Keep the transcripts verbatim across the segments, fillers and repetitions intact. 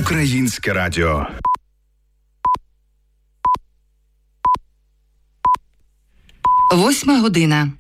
Українське радіо. Восьма година.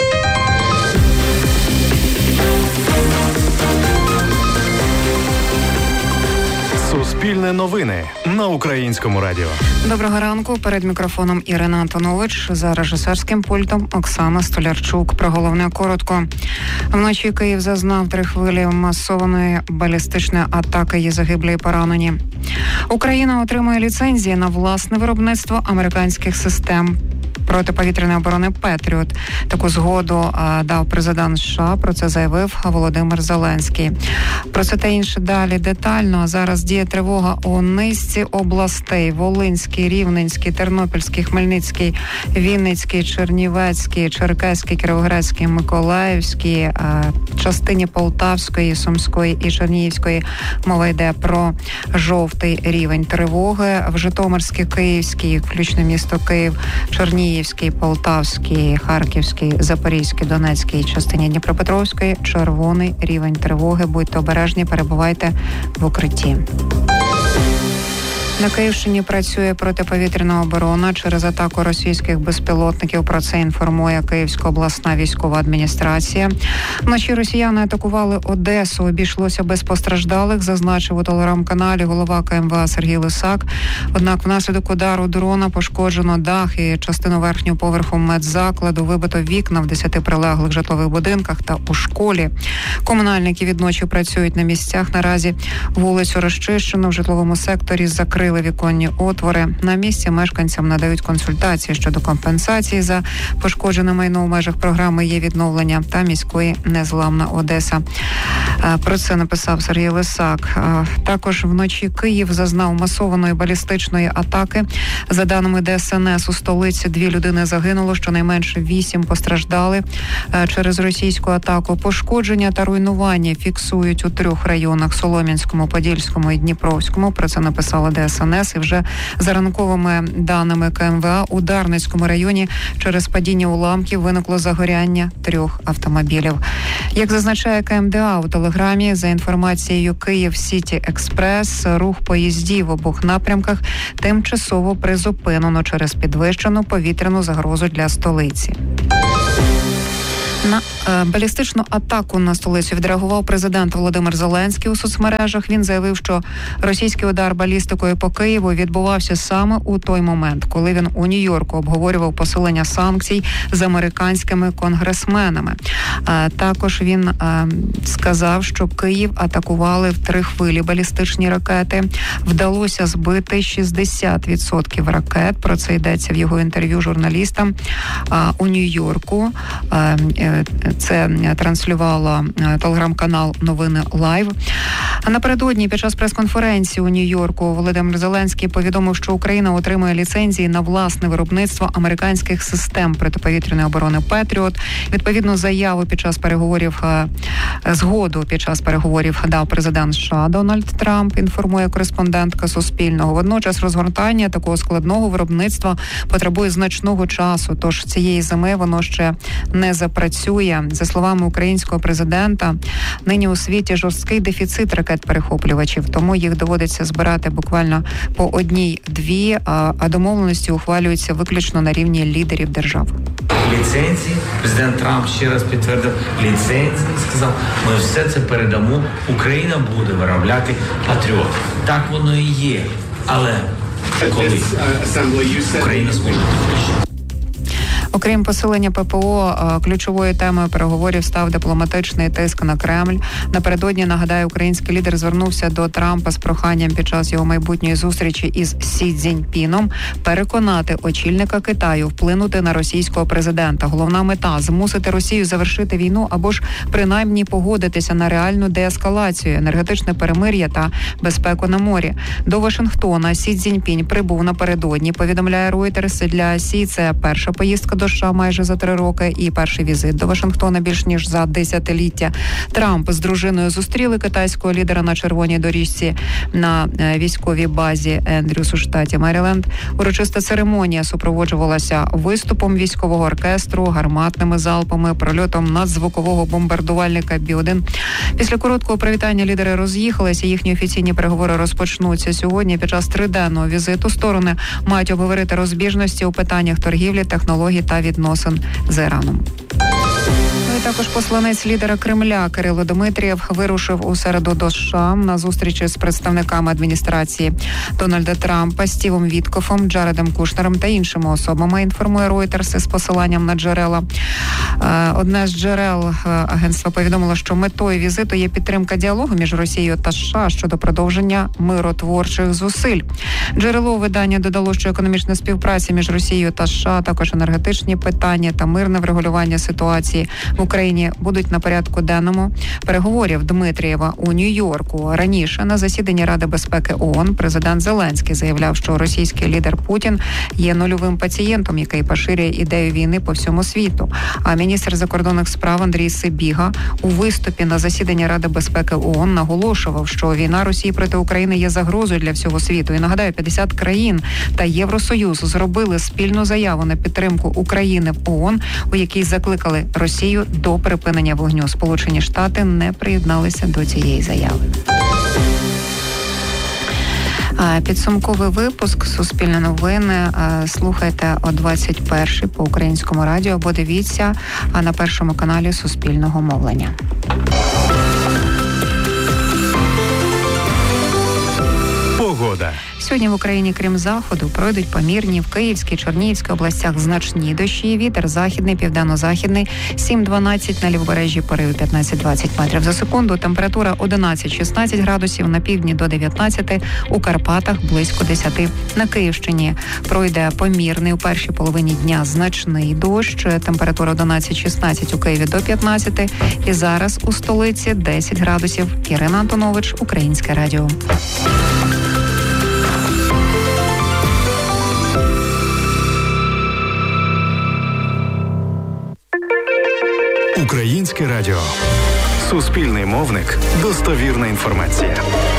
Суспільне новини на Українському радіо. Доброго ранку. Перед мікрофоном Ірина Антонович. За режисерським пультом Оксана Столярчук. Про головне коротко. Вночі Київ зазнав три хвилі масованої балістичної атаки. Є загиблі і поранені. Україна отримує ліцензії на власне виробництво американських систем протиповітряної оборони «Петріот». Таку згоду а, дав президент США. Про це заявив Володимир Зеленський. Про це та інше далі детально. Зараз діє тривога у низці областей: Волинський, Рівненський, Тернопільський, Хмельницький, Вінницький, Чернівецький, Черкаський, Кіровоградський, Миколаївський, а, частині Полтавської, Сумської і Чернігівської. Мова йде про жовтий рівень тривоги. В Житомирській, Київській, включно місто Київ, Чернігів, Полтавський, Харківський, Запорізький, Донецький, частині Дніпропетровської червоний рівень тривоги. Будьте обережні, перебувайте в укритті. На Київщині працює протиповітряна оборона через атаку російських безпілотників. Про це інформує Київська обласна військова адміністрація. Вночі росіяни атакували Одесу. Обійшлося без постраждалих, зазначив у телеграм-каналі голова КМВА Сергій Лисак. Однак внаслідок удару дрона пошкоджено дах і частину верхнього поверху медзакладу, вибито вікна в десяти прилеглих житлових будинках та у школі. Комунальники відночі працюють на місцях. Наразі вулицю розчищено, в житловому секторі закрили віконні отвори. На місці мешканцям надають консультації щодо компенсації за пошкоджене майно у межах програми «Є відновлення» та міської «Незламна Одеса». Про це написав Сергій Лисак. Також вночі Київ зазнав масованої балістичної атаки. За даними Де Ес Ен Ес, у столиці дві людини загинуло, щонайменше вісім постраждали через російську атаку. Пошкодження та руйнування фіксують у трьох районах: Солом'янському, Подільському і Дніпровському. Про це написала Де Ес Ен Ес. І вже за ранковими даними КМВА у Дарницькому районі через падіння уламків виникло загоряння трьох автомобілів. Як зазначає ка ем де а у телеграмі, за інформацією Київ Сіті Експрес, рух поїздів в обох напрямках тимчасово призупинено через підвищену повітряну загрозу для столиці. На е, балістичну атаку на столицю відреагував президент Володимир Зеленський у соцмережах. Він заявив, що російський удар балістикою по Києву відбувався саме у той момент, коли він у Нью-Йорку обговорював посилення санкцій з американськими конгресменами. Е, також він е, сказав, що Київ атакували в три хвилі балістичні ракети. Вдалося збити шістдесят відсотків ракет. Про це йдеться в його інтерв'ю журналістам е, у Нью-Йорку. Е, Це транслювала телеграм-канал «Новини Лайв». А напередодні під час прес-конференції у Нью-Йорку Володимир Зеленський повідомив, що Україна отримує ліцензії на власне виробництво американських систем протиповітряної оборони «Петріот». Відповідну заяву під час переговорів, згоду під час переговорів дав президент США Дональд Трамп, інформує кореспондентка Суспільного. Водночас розгортання такого складного виробництва потребує значного часу, тож цієї зими воно ще не запрацює. За словами українського президента, нині у світі жорсткий дефіцит ракет-перехоплювачів, тому їх доводиться збирати буквально по одній-дві, а домовленості ухвалюються виключно на рівні лідерів держав. Ліцензії, президент Трамп ще раз підтвердив ліцензії, сказав, ми все це передамо, Україна буде виробляти «Патріот». Так воно і є, але коли Україна зможе підвищити. Окрім посилення ППО, ключовою темою переговорів став дипломатичний тиск на Кремль. Напередодні, нагадаю, український лідер звернувся до Трампа з проханням під час його майбутньої зустрічі із Сі Цзіньпіном переконати очільника Китаю вплинути на російського президента. Головна мета – змусити Росію завершити війну або ж принаймні погодитися на реальну деескалацію, енергетичне перемир'я та безпеку на морі. До Вашингтона Сі Цзіньпінь прибув напередодні, повідомляє Reuters. Для Сі це перша поїздка до США майже за три роки і перший візит до Вашингтона більш ніж за десятиліття. Трамп з дружиною зустріли китайського лідера на червоній доріжці на військовій базі Ендрюс у штаті Меріленд. Урочиста церемонія супроводжувалася виступом військового оркестру, гарматними залпами, прольотом надзвукового бомбардувальника Бі один. Після короткого привітання лідери роз'їхалися. Їхні офіційні переговори розпочнуться сьогодні. Під час триденного візиту сторони мають обговорити розбіжності у питаннях торгівлі, технологій та відносин з Іраном. Також посланець лідера Кремля Кирило Дмитрієв вирушив у середу до США на зустрічі з представниками адміністрації Дональда Трампа, Стівом Віткофом, Джаредом Кушнером та іншими особами, інформує Reuters із посиланням на джерела. Одне з джерел агентства повідомило, що метою візиту є підтримка діалогу між Росією та США щодо продовження миротворчих зусиль. Джерело видання додало, що економічна співпраця між Росією та США, також енергетичні питання та мирне врегулювання ситуації в Україні будуть на порядку денному переговорів Дмитрієва у Нью-Йорку. Раніше на засіданні Ради безпеки ООН президент Зеленський заявляв, що російський лідер Путін є нульовим пацієнтом, який поширює ідею війни по всьому світу. А міністр закордонних справ Андрій Сибіга у виступі на засіданні Ради безпеки ООН наголошував, що війна Росії проти України є загрозою для всього світу. І нагадаю, п'ятдесят країн та Євросоюз зробили спільну заяву на підтримку України в ООН, у якій закликали Росію до припинення вогню. Сполучені Штати не приєдналися до цієї заяви. Підсумковий випуск «Суспільне новини» слухайте о двадцять першій по українському радіо або дивіться на першому каналі Суспільного мовлення. Погода. Сьогодні в Україні, крім заходу, пройдуть помірні в Київській, Чернігівській областях значні дощі. Вітер західний, південно-західний сім-дванадцять, на лівобережжі пориви п'ятнадцять-двадцять метрів за секунду. Температура одинадцять-шістнадцять градусів, на півдні до дев'ятнадцяти, у Карпатах близько десяти. На Київщині пройде помірний у першій половині дня значний дощ. Температура одинадцять-шістнадцять, у Києві до п'ятнадцяти. І зараз у столиці десять градусів. Ірина Антонович, Українське радіо. Українське радіо. Суспільний мовник. Достовірна інформація.